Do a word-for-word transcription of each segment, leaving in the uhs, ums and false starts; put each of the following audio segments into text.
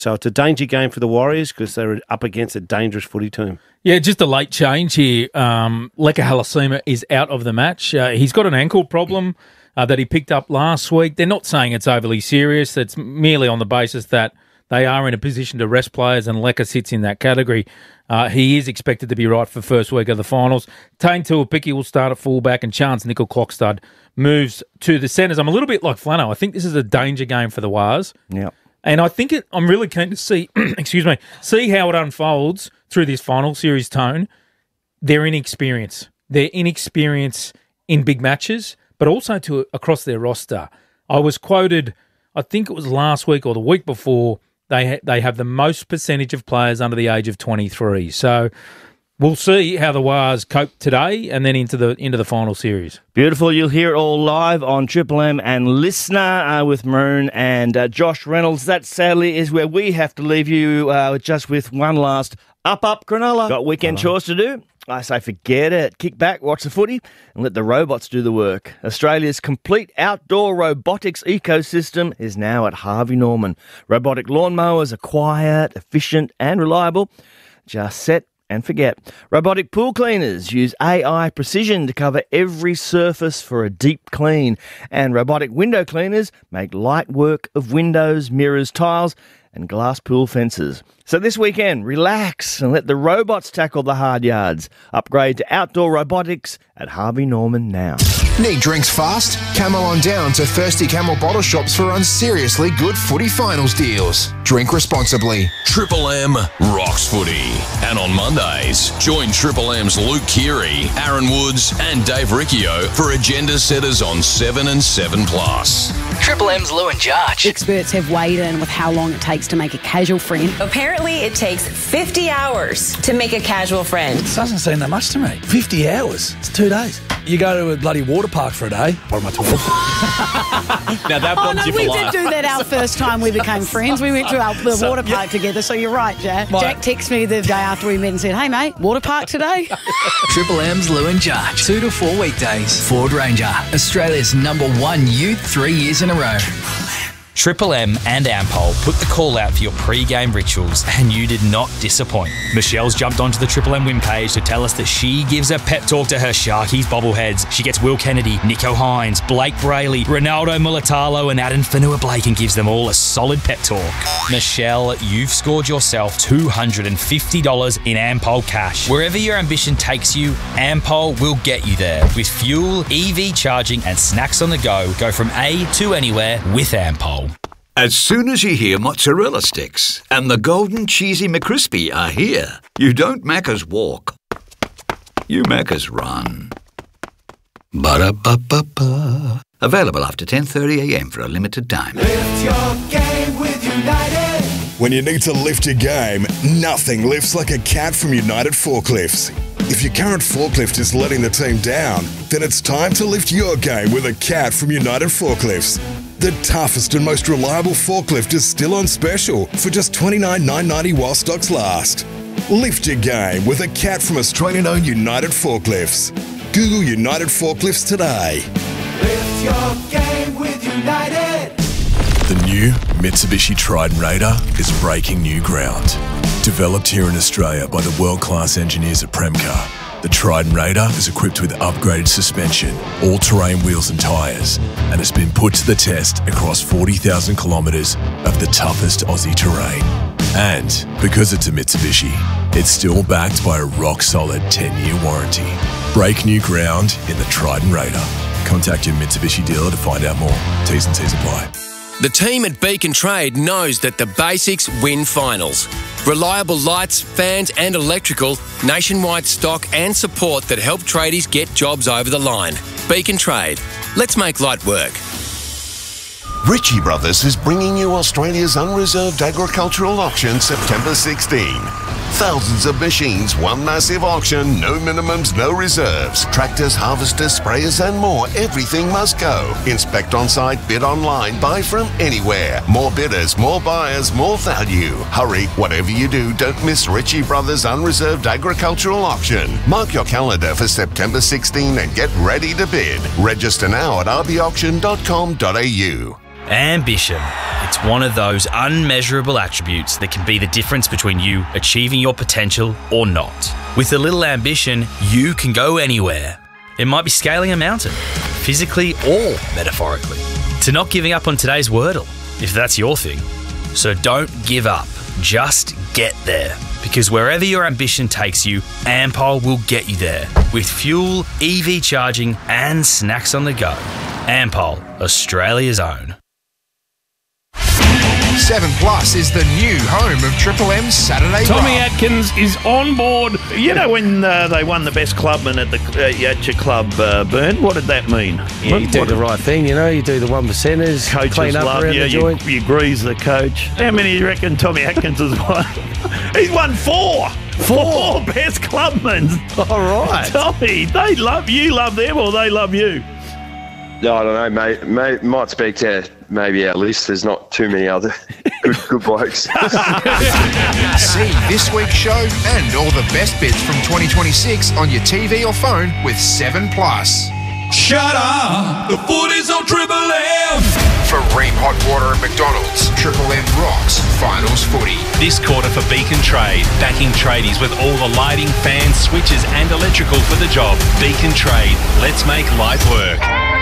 So it's a danger game for the Warriors because they're up against a dangerous footy team. Yeah, just a late change here. Um, Leka Halasima is out of the match. Uh, he's got an ankle problem uh, that he picked up last week. They're not saying it's overly serious. It's merely on the basis that they are in a position to rest players, and Leka sits in that category. Uh, he is expected to be right for first week of the finals. Tane Tuapiki will start at fullback, and Chance Nickel-Clockstad moves to the centres. I'm a little bit like Flano. I think this is a danger game for the Wars. Yeah. And I think it, I'm really keen to see, excuse me, see how it unfolds through this final series, Tone. Their inexperience. Their inexperience in big matches, but also to across their roster. I was quoted, I think it was last week or the week before, they ha- they have the most percentage of players under the age of twenty-three. So we'll see how the Wars cope today and then into the into the final series. Beautiful. You'll hear it all live on Triple M and Listener uh, with Maroon and uh, Josh Reynolds. That sadly is where we have to leave you uh, just with one last up, up, Cronulla. Got weekend Hello. chores to do? I say forget it. Kick back, watch the footy, and let the robots do the work. Australia's complete outdoor robotics ecosystem is now at Harvey Norman. Robotic lawnmowers are quiet, efficient, and reliable. Just set and forget. Robotic pool cleaners use A I precision to cover every surface for a deep clean. And robotic window cleaners make light work of windows, mirrors, tiles, and glass pool fences. So this weekend, relax and let the robots tackle the hard yards. Upgrade to outdoor robotics at Harvey Norman now. Need drinks fast? Camel on down to Thirsty Camel bottle shops for unseriously good footy finals deals. Drink responsibly. Triple M rocks footy. And on Mondays, join Triple M's Luke Keary, Aaron Woods and Dave Riccio for agenda setters on seven and seven plus. Triple M's Lou and Jarch. Experts have weighed in with how long it takes to make a casual friend. Apparently, it takes fifty hours to make a casual friend. It doesn't seem that much to me. fifty hours. It's two days. You go to a bloody water park for a day. What am I talking? Now that Oh, bombs no, you for we life. did do that our first time we became friends. We went to our, the So, water park yeah. together, so you're right, Jack. Right. Jack texted me the day after we met and said, hey, mate, water park today? Triple M's Lou and Jarch. Two to four weekdays. Ford Ranger. Australia's number one youth three years in a row. Triple M and Ampol put the call out for your pre-game rituals, and you did not disappoint. Michelle's jumped onto the Triple M win page to tell us that she gives a pep talk to her Sharkies bobbleheads. She gets Will Kennedy, Nico Hines, Blake Brayley, Ronaldo Mulatalo and Adam Fanua-Blake and gives them all a solid pep talk. Michelle, you've scored yourself two hundred fifty dollars in Ampol cash. Wherever your ambition takes you, Ampol will get you there. With fuel, E V charging and snacks on the go, go from A to anywhere with Ampol. As soon as you hear mozzarella sticks and the golden cheesy McCrispy are here, you don't Macca's walk. You Macca's run. Ba-da-ba-ba-ba. Available after ten thirty a m for a limited time. Lift your game with United. When you need to lift your game, nothing lifts like a cat from United Forklifts. If your current forklift is letting the team down, then it's time to lift your game with a cat from United Forklifts. The toughest and most reliable forklift is still on special for just twenty-nine thousand nine hundred ninety dollars while stocks last. Lift your game with a cat from Australian-owned United Forklifts. Google United Forklifts today. Lift your game with United. The new Mitsubishi Triton Raider is breaking new ground. Developed here in Australia by the world-class engineers at Premcar, the Triton Raider is equipped with upgraded suspension, all-terrain wheels and tyres, and has been put to the test across forty thousand kilometres of the toughest Aussie terrain. And because it's a Mitsubishi, it's still backed by a rock-solid ten-year warranty. Break new ground in the Triton Raider. Contact your Mitsubishi dealer to find out more. T's and C's apply. The team at Beacon Trade knows that the basics win finals. Reliable lights, fans and electrical, nationwide stock and support that help tradies get jobs over the line. Beacon Trade. Let's make light work. Ritchie Brothers is bringing you Australia's unreserved agricultural auction September sixteenth. Thousands of machines, one massive auction, no minimums, no reserves. Tractors, harvesters, sprayers and more, everything must go. Inspect on site, bid online, buy from anywhere. More bidders, more buyers, more value. Hurry, whatever you do, don't miss Ritchie Brothers Unreserved Agricultural Auction. Mark your calendar for September sixteenth and get ready to bid. Register now at r b auction dot com dot a u. Ambition. It's one of those unmeasurable attributes that can be the difference between you achieving your potential or not. With a little ambition, you can go anywhere. It might be scaling a mountain, physically or metaphorically, to not giving up on today's Wordle, if that's your thing. So don't give up. Just get there. Because wherever your ambition takes you, Ampol will get you there. With fuel, E V charging and snacks on the go. Ampol, Australia's own. seven Plus is the new home of Triple M's Saturday Tommy Rub. Atkins is on board. You know when uh, they won the best clubman at the uh, at your club, uh, Bern? What did that mean? Yeah, what, you do what the right thing, you know. You do the one percenters, coaches clean up love around you, the you, joint. you grease the coach. How many do you reckon Tommy Atkins has won? He's won four. Four, four best clubmen. All right. Tommy, they love you, love them, or they love you? No, I don't know, mate. May, might speak to maybe our list. There's not too many other good, good blokes. See this week's show and all the best bits from twenty twenty-six on your T V or phone with seven Plus. Shut up! The footy's on Triple M! For Ream Hot Water and McDonald's, Triple M rocks finals footy. This quarter for Beacon Trade, backing tradies with all the lighting, fans, switches and electrical for the job. Beacon Trade, let's make light work.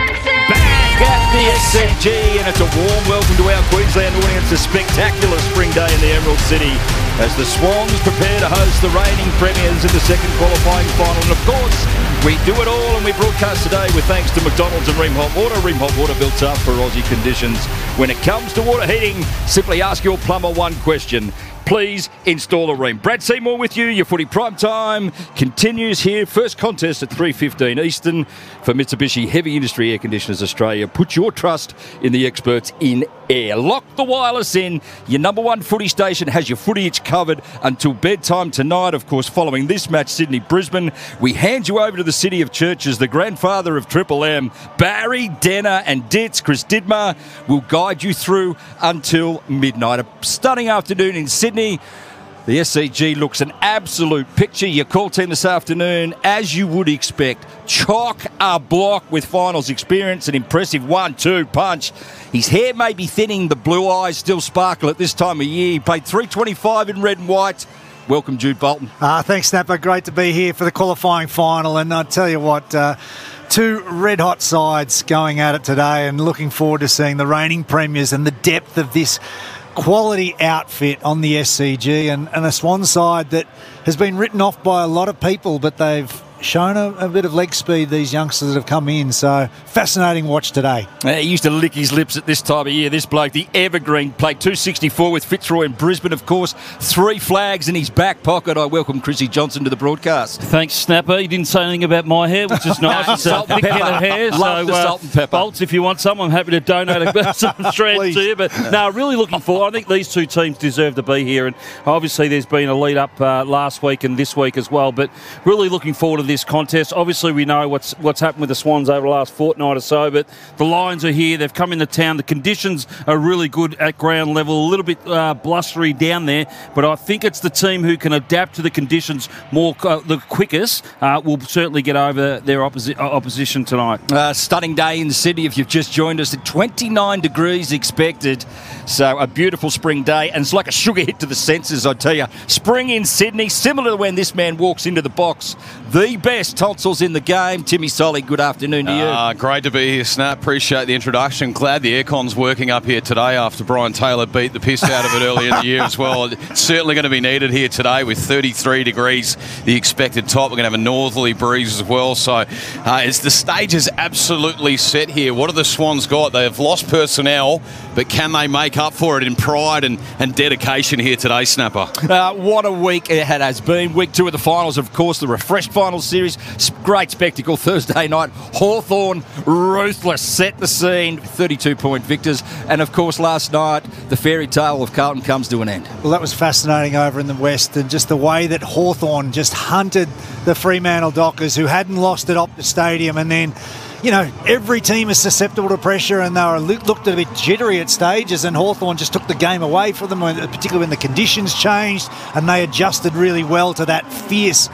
Back at the S C G, and it's a warm welcome to our Queensland audience. A spectacular spring day in the Emerald City as the Swans prepare to host the reigning premiers in the second qualifying final. And of course, we do it all, and we broadcast today with thanks to McDonald's and Ream Hot Water. Ream Hot Water built up for Aussie conditions. When it comes to water heating, simply ask your plumber one question. Please install a Ream. Brad Seymour with you. Your footy prime time continues here. First contest at three fifteen Eastern for Mitsubishi Heavy Industry Air Conditioners Australia. Put your trust in the experts in air. Lock the wireless in. Your number one footy station has your footy itch covered until bedtime tonight. Of course, following this match, Sydney-Brisbane, we hand you over to the City of Churches. The grandfather of Triple M, Barry, Denner and Ditz, Chris Didmar, will guide you through until midnight. A stunning afternoon in Sydney. The S C G looks an absolute picture. Your call team this afternoon, as you would expect, chock a block with finals experience, an impressive one two punch. His hair may be thinning, the blue eyes still sparkle at this time of year. He played three twenty-five in red and white. Welcome, Jude Bolton. Uh, thanks, Snapper. Great to be here for the qualifying final. And I'll tell you what, uh, two red-hot sides going at it today, and looking forward to seeing the reigning premiers and the depth of this quality outfit on the S C G, and, and a Swan side that has been written off by a lot of people, but they've shown a, a bit of leg speed, these youngsters that have come in. So fascinating watch today. Uh, he used to lick his lips at this time of year. This bloke, the evergreen, played two sixty-four with Fitzroy in Brisbane, of course. Three flags in his back pocket. I welcome Chrissy Johnson to the broadcast. Thanks, Snapper. He didn't say anything about my hair, which is nice. It's a thick head of hair. Love so, the uh, salt and pepper. Bolts, if you want some, I'm happy to donate a, some strands to you. But no, really looking forward. I think these two teams deserve to be here. And obviously there's been a lead up uh, last week and this week as well. But really looking forward to this contest. Obviously, we know what's what's happened with the Swans over the last fortnight or so, but the Lions are here. They've come into town. The conditions are really good at ground level, a little bit uh, blustery down there, but I think it's the team who can adapt to the conditions more uh, the quickest uh, will certainly get over their opposi- opposition tonight. Uh, stunning day in Sydney if you've just joined us. At twenty-nine degrees expected, so a beautiful spring day, and it's like a sugar hit to the senses, I tell you. Spring in Sydney, similar to when this man walks into the box. The best tonsils in the game. Timmy Solly, good afternoon to you. Uh, great to be here, Snap. Appreciate the introduction. Glad the aircon's working up here today after Brian Taylor beat the piss out of it earlier in the year as well. It's certainly going to be needed here today with thirty-three degrees, the expected top. We're going to have a northerly breeze as well. So uh, it's the stage is absolutely set here. What have the Swans got? They have lost personnel, but can they make up for it in pride and, and dedication here today, Snapper? Uh, what a week it has been. Week two of the finals, of course, the refreshed finals series. Great spectacle Thursday night. Hawthorn, ruthless, set the scene, thirty-two point victors. And of course, last night, the fairy tale of Carlton comes to an end. Well, that was fascinating over in the West, and just the way that Hawthorn just hunted the Fremantle Dockers, who hadn't lost at Optus Stadium, and then, you know, every team is susceptible to pressure, and they were looked a bit jittery at stages, and Hawthorn just took the game away from them, particularly when the conditions changed, and they adjusted really well to that fierce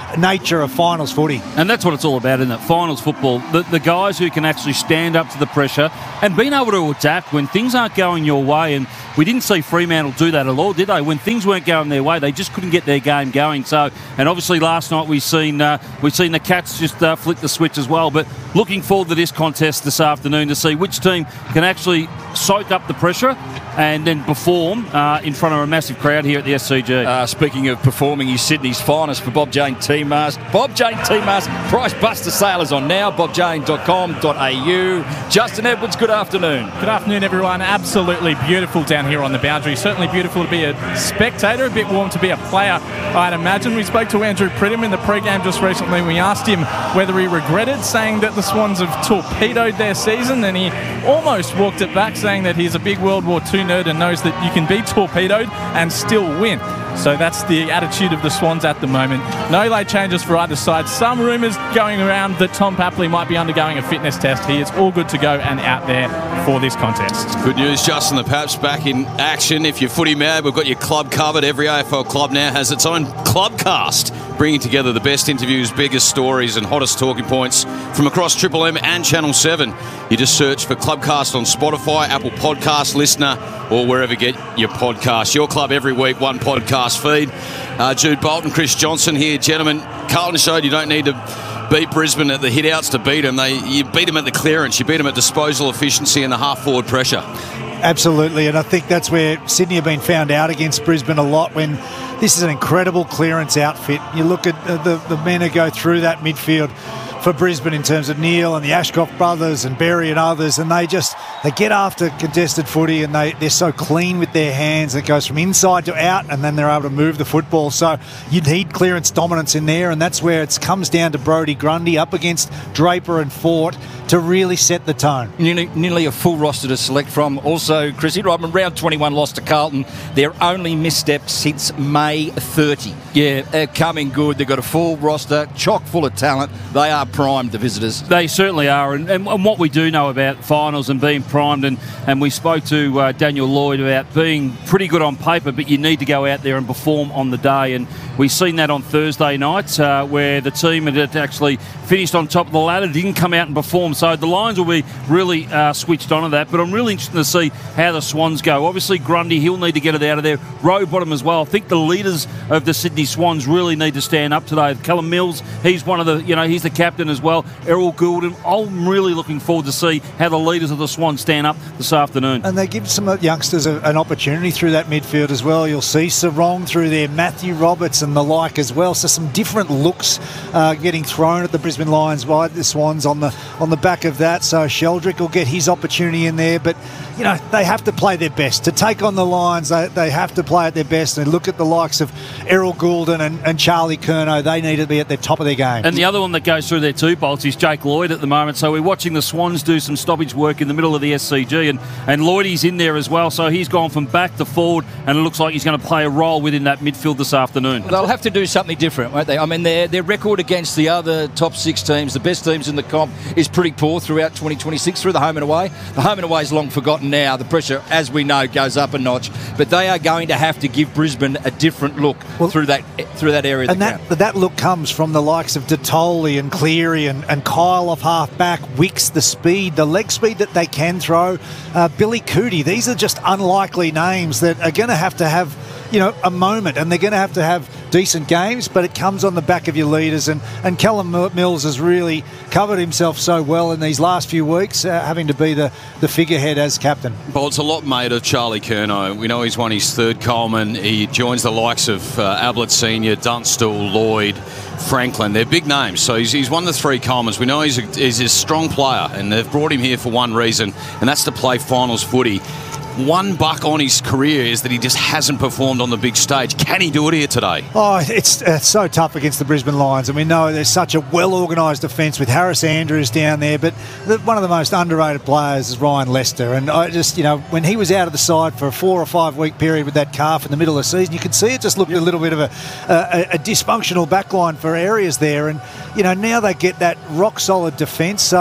nature of finals footy. And that's what it's all about, isn't it? Finals football. The, the guys who can actually stand up to the pressure and being able to adapt when things aren't going your way. And we didn't see Fremantle do that at all, did they? When things weren't going their way, they just couldn't get their game going. So, and obviously last night we've seen uh, we've seen the Cats just uh, flick the switch as well. But looking forward to this contest this afternoon to see which team can actually soak up the pressure and then perform uh, in front of a massive crowd here at the S C G. Uh, speaking of performing, he's Sydney's finest for Bob Jane Team Mask. Bob Jane Team Mask Price Buster sale is on now, bob jane dot com dot a u. Justin Edwards, good afternoon. Good afternoon, everyone. Absolutely beautiful down here on the boundary. Certainly beautiful to be a spectator, a bit warm to be a player, I'd imagine. We spoke to Andrew Pridham in the pre-game just recently. We asked him whether he regretted saying that the Swans have torpedoed their season, and he almost walked it back, saying that he's a big World War Two nerd and knows that you can be torpedoed and still win. So that's the attitude of the Swans at the moment. No late changes for either side. Some rumours going around that Tom Papley might be undergoing a fitness test. He is all good to go and out there for this contest. Good news, Justin. The Paps back in action. If you're footy mad, we've got your club covered. Every A F L club now has its own clubcast, bringing together the best interviews, biggest stories and hottest talking points from across Triple M and Channel seven. You just search for Clubcast on Spotify, Apple Podcast Listener, or wherever you get your podcast. Your club every week, one podcast feed. Uh, Jude Bolton, Chris Johnson here. Gentlemen, Carlton showed you don't need to beat Brisbane at the hit-outs to beat them. They, you beat them at the clearance. You beat them at disposal efficiency and the half-forward pressure. Absolutely, and I think that's where Sydney have been found out against Brisbane a lot, when this is an incredible clearance outfit. You look at the, the men who go through that midfield for Brisbane in terms of Neil and the Ashcroft brothers and Berry and others, and they just they get after contested footy, and they, they're so clean with their hands. It goes from inside to out, and then they're able to move the football. So you need clearance dominance in there, and that's where it comes down to Brodie Grundy up against Draper and Fort to really set the tone. Nearly, nearly a full roster to select from. Also, Chrissy Rodman, round twenty-one loss to Carlton. Their only misstep since May thirtieth. Yeah, they're coming good. They've got a full roster, chock full of talent. They are primed, the visitors. They certainly are. And, and, and what we do know about finals and being primed, and, and we spoke to uh, Daniel Lloyd about being pretty good on paper, but you need to go out there and perform on the day. And we've seen that on Thursday night, uh, where the team had actually finished on top of the ladder, didn't come out and perform. So the Lions will be really uh, switched on to that. But I'm really interested to see how the Swans go. Obviously, Grundy, he'll need to get it out of there. Rowbottom as well. I think the leaders of the Sydney Swans really need to stand up today. Callum Mills, he's one of the, you know, he's the captain as well. Errol Goulden. I'm really looking forward to see how the leaders of the Swans stand up this afternoon. And they give some youngsters a, an opportunity through that midfield as well. You'll see Sarong through there, Matthew Roberts and the like as well. So some different looks uh, getting thrown at the Brisbane Lions by the Swans on the on the back of that. So Sheldrick will get his opportunity in there. But, you know, they have to play their best. To take on the Lions, they, they have to play at their best. And look at the likes of Errol Goulden and, and Charlie Curnow. They need to be at the top of their game. And the other one that goes through there too, Bolts, is Jake Lloyd at the moment. So we're watching the Swans do some stoppage work in the middle of the S C G. And, and Lloydie's in there as well. So he's gone from back to forward, and it looks like he's going to play a role within that midfield this afternoon. They'll have to do something different, won't they? I mean, their, their record against the other top six teams, the best teams in the comp, is pretty poor throughout twenty twenty-six through the home and away. The home and away is long forgotten now. The pressure, as we know, goes up a notch. But they are going to have to give Brisbane a different look well, through that through that area. And that, that look comes from the likes of Detoli and Cleary and, and Kyle off half back, Wicks, the speed, the leg speed that they can throw. Uh, Billy Cootie, these are just unlikely names that are going to have to have, you know, a moment, and they're going to have to have decent games, but it comes on the back of your leaders, and, and Callum Mills has really covered himself so well in these last few weeks, uh, having to be the, the figurehead as captain. Well, it's a lot made of Charlie Curnow. We know he's won his third Coleman. He joins the likes of uh, Ablett Senior, Dunstall, Lloyd, Franklin. They're big names, so he's, he's won the three Colemans. We know he's a, he's a strong player, and they've brought him here for one reason, and that's to play finals footy. One buck on his career is that he just hasn't performed on the big stage. Can he do it here today? Oh, it's, it's so tough against the Brisbane Lions. And we know there's such a well-organised defence with Harris Andrews down there, but the, one of the most underrated players is Ryan Lester. And I just, you know, when he was out of the side for a four or five week period with that calf in the middle of the season, you could see it just looked a little bit of a, a, a dysfunctional backline for areas there. And, you know, now they get that rock-solid defence. So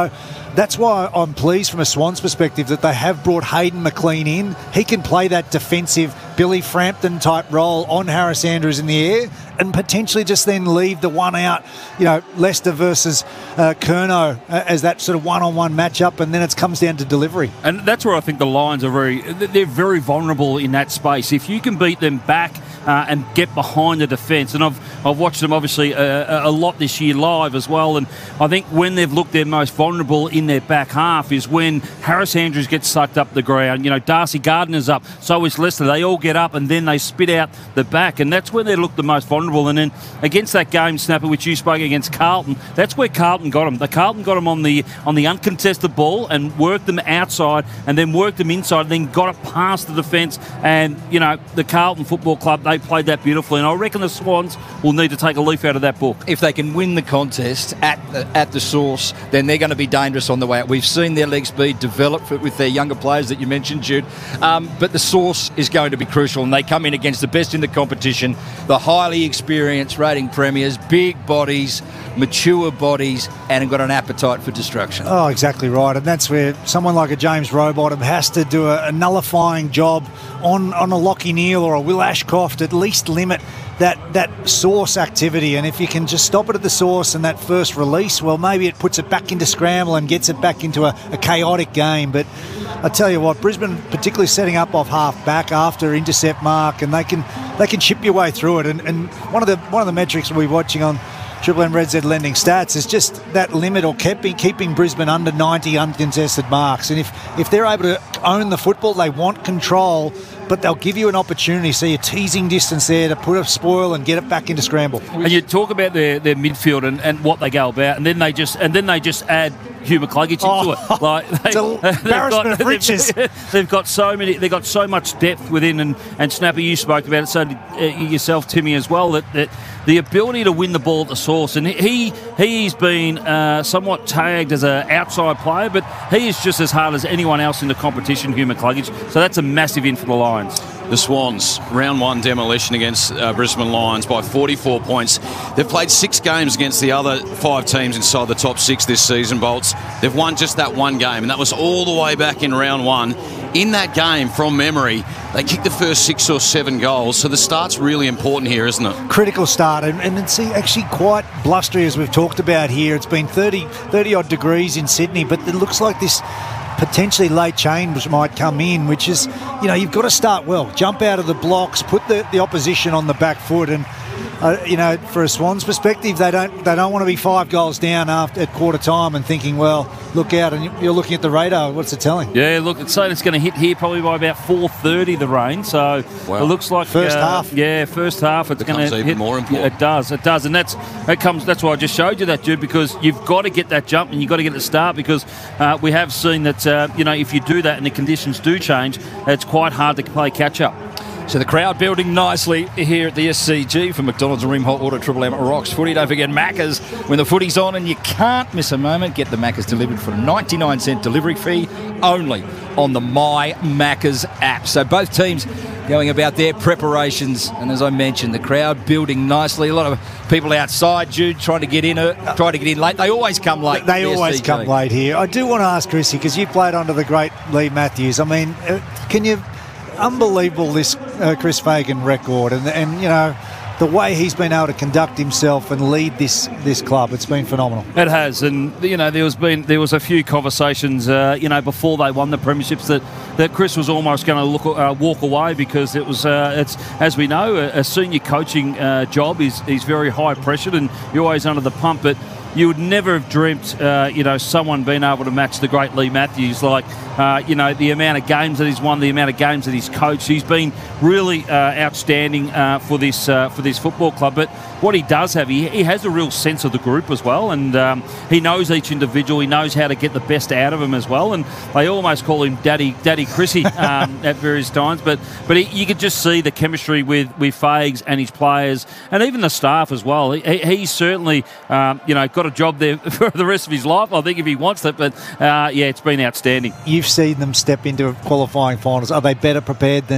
that's why I'm pleased from a Swans perspective that they have brought Hayden McLean in. He can play that defensive Billy Frampton type role on Harris Andrews in the air and potentially just then leave the one out, you know, Leicester versus uh, Curnow uh, as that sort of one-on-one matchup, and then it comes down to delivery. And that's where I think the Lions are very, they're very vulnerable in that space. If you can beat them back uh, and get behind the defence, and I've I've watched them obviously a, a lot this year live as well, and I think when they've looked their most vulnerable in their back half is when Harris Andrews gets sucked up the ground. You know, Darcy Gardner's up, so is Leicester. They all get up and then they spit out the back, and that's where they look the most vulnerable. And then against that game, Snapper, which you spoke against Carlton, that's where Carlton got them. The Carlton got them on the on the uncontested ball and worked them outside, and then worked them inside, and then got it past the defence. And you know, the Carlton Football Club, they played that beautifully, and I reckon the Swans will need to take a leaf out of that book. If they can win the contest at the, at the source, then they're going to be dangerous on the way out. We've seen their leg speed develop for, with their younger players that you mentioned, Jude. Um, but the source is going to be crucial, and they come in against the best in the competition, the highly experienced rating premiers, big bodies, mature bodies, and have got an appetite for destruction. Oh, exactly right. And that's where someone like a James Rowbottom has to do a, a nullifying job on, on a Lockie Neal or a Will Ashcroft, at least limit that that source activity. And if you can just stop it at the source and that first release, well, maybe it puts it back into scramble and gets it back into a, a chaotic game. But I tell you what, Brisbane particularly setting up off half back after intercept mark, and they can they can chip your way through it. And, and one of the one of the metrics we're watching on Triple M Red Z Lending Stats is just that limit, or keeping keeping Brisbane under ninety uncontested marks. And if if they're able to own the football, they want control, but they'll give you an opportunity. So you're teasing distance there to put a spoil and get it back into scramble. And you talk about their, their midfield and, and what they go about, and then they just and then they just add Hugh McCluggage into oh, it. Like they, it's an embarrassment of riches. They've, they've got so many. They've got so much depth within. And, and Snapper, you spoke about it. So did uh, yourself, Timmy, as well. That, that the ability to win the ball at the source, and he he's been uh, somewhat tagged as an outside player, but he is just as hard as anyone else in the competition, Hugh McCluggage. So that's a massive in for the Lions. The Swans, round one demolition against uh, Brisbane Lions by forty-four points. They've played six games against the other five teams inside the top six this season, Bolts. They've won just that one game, and that was all the way back in round one. In that game, from memory, they kicked the first six or seven goals, so the start's really important here, isn't it? Critical start, and, and it's actually quite blustery, as we've talked about here. It's been thirty, thirty odd degrees in Sydney, but it looks like this potentially late change might come in, which is, you know, you've got to start well, jump out of the blocks, put the, the opposition on the back foot, and uh, you know, for a Swans perspective, they don't they don't want to be five goals down after at quarter time and thinking, well, look out, and you're looking at the radar. What's it telling? Yeah, look, it's saying it's going to hit here probably by about four thirty, the rain. So wow. It looks like first uh, half. Yeah, first half. It's going to even hit more important. Yeah, it does, it does, and that's it comes. That's why I just showed you that, dude, because you've got to get that jump and you've got to get the start, because uh, we have seen that uh, you know, if you do that and the conditions do change, it's quite hard to play catch up. So the crowd building nicely here at the S C G for McDonald's and Rim Hot Water Triple M Rocks Footy. Don't forget Macca's when the footy's on, and you can't miss a moment. Get the Macca's delivered for a ninety-nine cent delivery fee only on the My Macca's app. So both teams going about their preparations, and as I mentioned, the crowd building nicely. A lot of people outside, Jude, trying to get in, uh, trying to get in late. They always come late. They the always S C G. come late here. I do want to ask Chrissy, because you played under the great Lee Matthews. I mean, uh, can you? Unbelievable, this uh, Chris Fagan record, and and you know, the way he's been able to conduct himself and lead this this club. It's been phenomenal. It has, and you know, there was been there was a few conversations, uh, you know, before they won the premierships that, that Chris was almost going to look uh, walk away, because it was uh, it's as we know, a, a senior coaching uh, job is is very high pressured, and you're always under the pump, but you would never have dreamt, uh, you know, someone being able to match the great Lee Matthews. Like, uh, you know, the amount of games that he's won, the amount of games that he's coached. He's been really uh, outstanding uh, for this uh, for this football club. But what he does have, he, he has a real sense of the group as well, and um, he knows each individual. He knows how to get the best out of them as well. And they almost call him Daddy Daddy Chrissy um, at various times. But but he, you could just see the chemistry with with Fags and his players, and even the staff as well. He, he's certainly, um, you know, got a job there for the rest of his life, I think, if he wants it. But uh, yeah, it's been outstanding. You've seen them step into qualifying finals. Are they better prepared than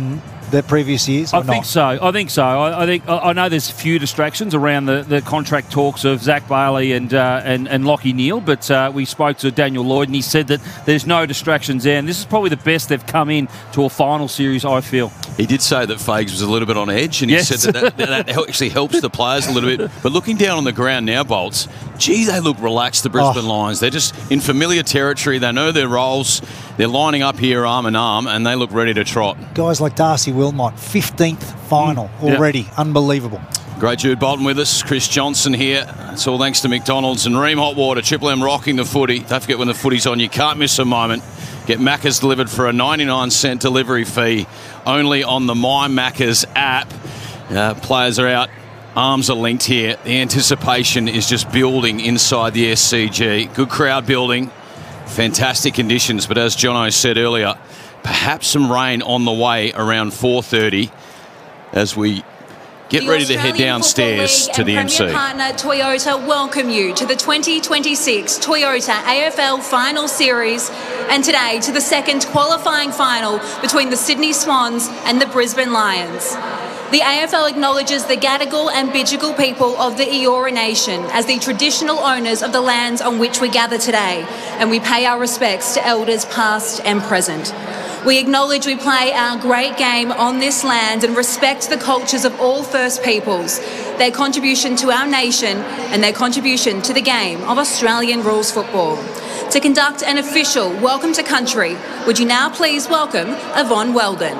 the previous years? Or I think not? so. I think so. I, I think I, I know there's a few distractions around the, the contract talks of Zach Bailey and uh, and, and Lockie Neal, but uh, we spoke to Daniel Lloyd and he said that there's no distractions there, and this is probably the best they've come in to a final series, I feel. He did say that Fags was a little bit on edge, and Yes. he said that, that that actually helps the players a little bit. But looking down on the ground now, Bolts, gee, they look relaxed, the Brisbane Oh. Lions. They're just in familiar territory. They know their roles. They're lining up here arm in arm, and they look ready to trot. Guys like Darcy Wilmot, fifteenth final Yeah. already. Unbelievable. Great Jude Bolton with us, Chris Johnson here. It's all thanks to McDonald's and Ream Hot Water. Triple M rocking the footy. Don't forget when the footy's on, you can't miss a moment. Get Macca's delivered for a ninety-nine cent delivery fee only on the My Macca's app. Uh, players are out. Arms are linked here. The anticipation is just building inside the S C G. Good crowd building. Fantastic conditions. But as Jono said earlier, perhaps some rain on the way around four thirty as we get ready to head downstairs to the M C. Premier partner Toyota welcome you to the twenty twenty-six Toyota A F L Final Series, and today to the second qualifying final between the Sydney Swans and the Brisbane Lions. The A F L acknowledges the Gadigal and Bidjigal people of the Eora Nation as the traditional owners of the lands on which we gather today, and we pay our respects to elders past and present. We acknowledge we play our great game on this land and respect the cultures of all First Peoples, their contribution to our nation and their contribution to the game of Australian rules football. To conduct an official welcome to country, would you now please welcome Yvonne Weldon.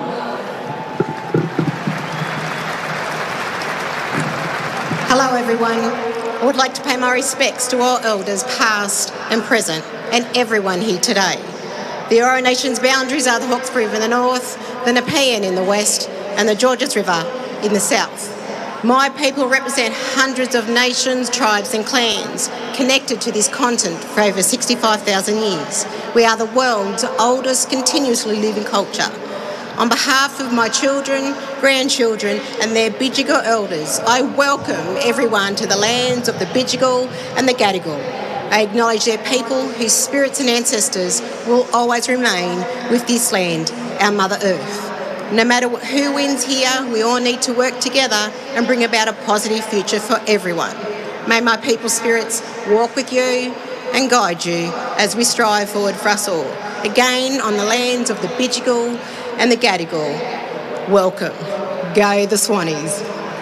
Hello everyone. I would like to pay my respects to all elders past and present and everyone here today. The Eora Nation's boundaries are the Hawkesbury River in the north, the Nepean in the west and the Georges River in the south. My people represent hundreds of nations, tribes and clans connected to this continent for over sixty-five thousand years. We are the world's oldest continuously living culture. On behalf of my children, grandchildren and their Bidjigal elders, I welcome everyone to the lands of the Bidjigal and the Gadigal. I acknowledge their people whose spirits and ancestors will always remain with this land, our Mother Earth. No matter who wins here, we all need to work together and bring about a positive future for everyone. May my people's spirits walk with you and guide you as we strive forward for us all. Again, on the lands of the Bidjigal and the Gadigal, welcome. Go the Swannies.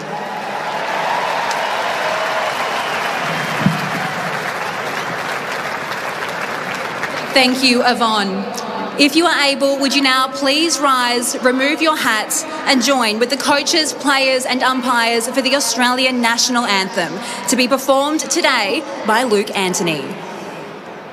Thank you, Yvonne. If you are able, would you now please rise, remove your hats and join with the coaches, players and umpires for the Australian National Anthem, to be performed today by Luke Anthony.